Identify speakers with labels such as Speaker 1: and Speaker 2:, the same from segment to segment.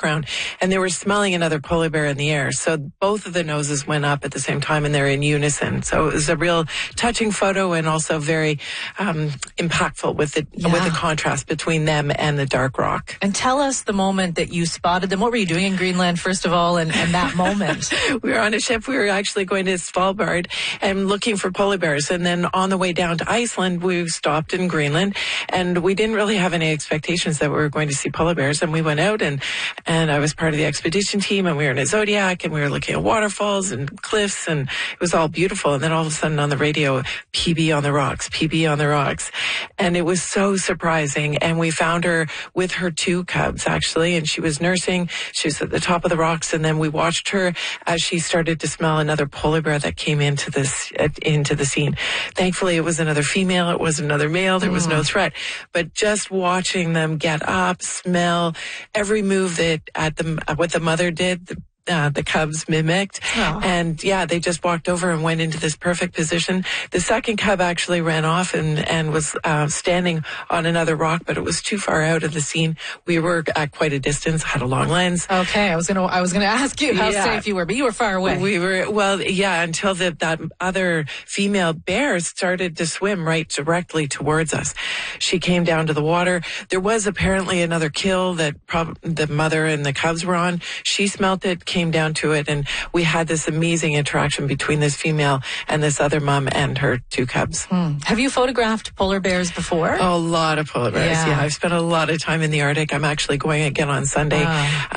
Speaker 1: background, and they were smelling another polar bear in the air. So both of the noses went up at the same time, and they're in unison. So it was a real touching photo, and also very impactful with the contrast between them and the dark rock.
Speaker 2: And tell us the moment that you spotted them. What were you doing in Greenland, first of all, and that moment?
Speaker 1: We were on a ship. We were actually going to Svalbard and looking for polar bears. And then on the way down to Iceland, we stopped in Greenland, and we didn't really have any expectations that we were going to see polar bears. And we went out, and I was part of the expedition team, and we were in a Zodiac, and we were looking at waterfalls and cliffs, and it was all beautiful. And then all of a sudden on the radio, PB on the rocks, PB on the rocks. And it was so surprising. And we found her with her 2 cubs, actually, and she was nursing. She was at the top of the rocks, and then we watched her as she started to smell another polar bear that came into the scene. Thankfully, it was another female. It was another male. There was no threat. But just watching them get up, smell, every move that what the mother did, the cubs mimicked. Oh. And they just walked over and went into this perfect position. The second cub actually ran off and was standing on another rock, but it was too far out of the scene. We were at quite a distance, had a long lens.
Speaker 2: Okay, I was gonna ask you how safe you were, but you were far away.
Speaker 1: We were, until that other female bear started to swim right directly towards us. She came down to the water. There was apparently another kill that the mother and the cubs were on. She smelt it, came down to it, and we had this amazing interaction between this female and this other mom and her 2 cubs.
Speaker 2: Have you photographed polar bears before?
Speaker 1: Oh, a lot of polar bears. Yeah, I've spent a lot of time in the Arctic. I'm actually going again on Sunday.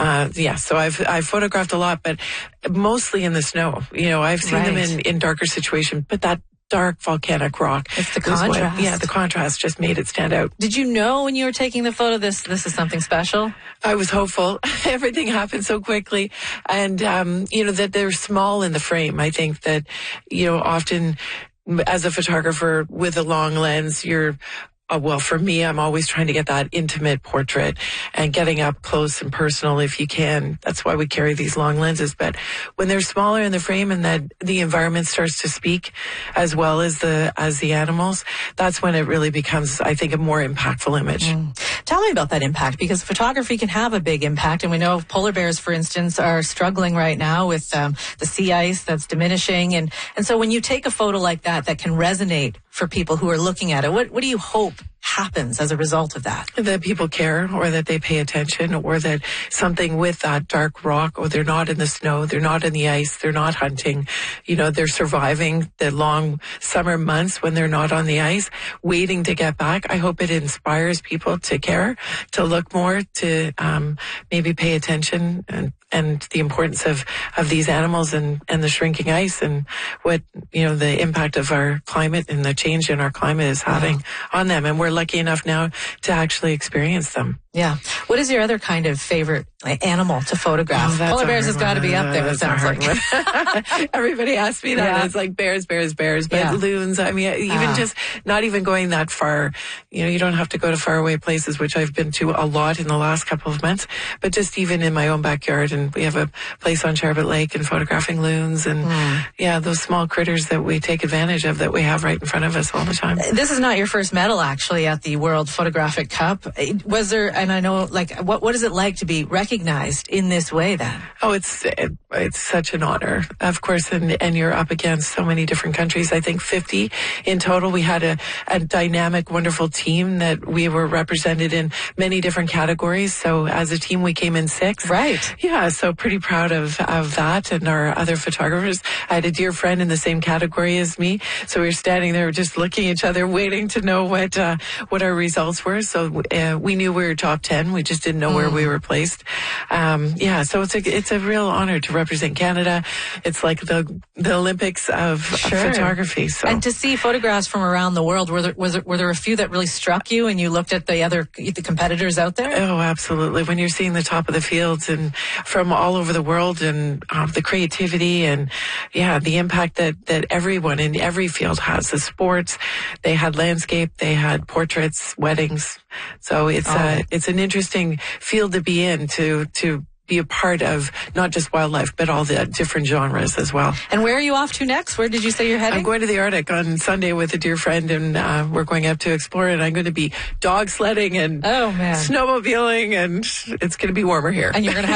Speaker 1: So I've photographed a lot, but mostly in the snow. I've seen them in darker situations, but that dark volcanic rock.
Speaker 2: It's the contrast.
Speaker 1: The contrast just made it stand out.
Speaker 2: Did you know when you were taking the photo this is something special?
Speaker 1: I was hopeful. Everything happened so quickly. And, that they're small in the frame. I think that, often as a photographer with a long lens, for me, I'm always trying to get that intimate portrait and getting up close and personal if you can. That's why we carry these long lenses. But when they're smaller in the frame and that the environment starts to speak as well as the animals, that's when it really becomes, I think, a more impactful image.
Speaker 2: Tell me about that impact, because photography can have a big impact. And we know polar bears, for instance, are struggling right now with the sea ice that's diminishing. And so when you take a photo like that can resonate for people who are looking at it, what do you hope happens as a result of that?
Speaker 1: That people care, or that they pay attention, or that something with that dark rock, or they're not in the snow, they're not in the ice, they're not hunting, they're surviving the long summer months when they're not on the ice, waiting to get back. I hope it inspires people to care, to look more, to maybe pay attention and the importance of these animals and the shrinking ice, and what, the impact of our climate and the change in our climate is having on them. And we're lucky enough now to actually experience them.
Speaker 2: Yeah. What is your other kind of favorite animal to photograph? Polar bears has got to be up there, it sounds like.
Speaker 1: Everybody asks me that. Yeah. It's like bears. But loons, I mean, even just not even going that far. You don't have to go to faraway places, which I've been to a lot in the last couple of months. But just even in my own backyard, and we have a place on Charbot Lake, and photographing loons and those small critters that we take advantage of, that we have right in front of us all the time.
Speaker 2: This is not your first medal, actually, at the World Photographic Cup. Was there, and I know, what is it like to be recognized in this way then?
Speaker 1: Oh, it's such an honor, of course, and you're up against so many different countries. I think 50 in total. We had a dynamic, wonderful team that we were represented in many different categories. So as a team, we came in 6.
Speaker 2: Right.
Speaker 1: Yeah, so pretty proud of that, and our other photographers. I had a dear friend in the same category as me, so we were standing there just looking at each other, waiting to know what our results were. So we knew we were top 10. We just didn't know where we were placed. So it's a real honor to represent Canada. It's like the Olympics of photography. So.
Speaker 2: And to see photographs from around the world, were there a few that really struck you, and you looked at the competitors out there?
Speaker 1: Oh, absolutely. When you're seeing the top of the fields and from all over the world, and the creativity and the impact that everyone in every field has. The sports, they had landscape, they had portraits, weddings. So it's an interesting field to be in, to be a part of not just wildlife, but all the different genres as well.
Speaker 2: And where are you off to next? Where did you say you're heading?
Speaker 1: I'm going to the Arctic on Sunday with a dear friend, and we're going up to explore, and I'm going to be dog sledding and snowmobiling, and it's going to be warmer here.
Speaker 2: And you're going to have